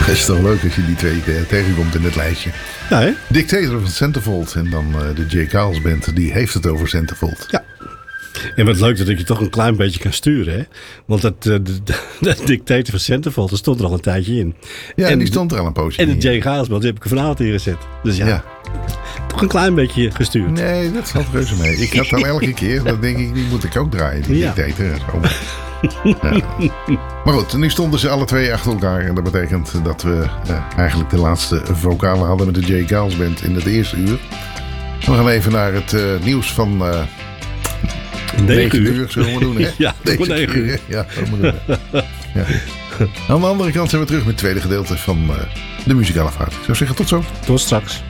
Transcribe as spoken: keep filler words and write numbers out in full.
Het is toch leuk als je die twee uh, tegenkomt in het lijstje. Ja, hè? Dictator van Centerfold en dan uh, de J. Kyles Band, die heeft het over Centerfold. Ja. En wat leuk dat ik je toch een klein beetje kan sturen, hè? Want dat, uh, de, de, de Dictator van Centerfold, daar stond er al een tijdje in. Ja, en die stond er al een poosje in. in. En de J. Kyles Band, die heb ik vanavond hier gezet. Dus ja, ja, toch een klein beetje gestuurd. Nee, dat valt reuze mee. Ik had dan elke keer, dan denk ik, die moet ik ook draaien, die ja. Dictator. Zo. Ja. Maar goed, nu stonden ze alle twee achter elkaar. En dat betekent dat we uh, eigenlijk de laatste vocalen hadden met de J. Kyles Band in het eerste uur. We gaan even naar het uh, nieuws van uh, negen uur. uur, zullen we doen, hè? Ja, negen uur. uur. Ja, dat moeten we doen. Ja. Aan de andere kant zijn we terug met het tweede gedeelte van uh, de muzikale vaart. Ik zou zeggen, tot zo. Tot straks.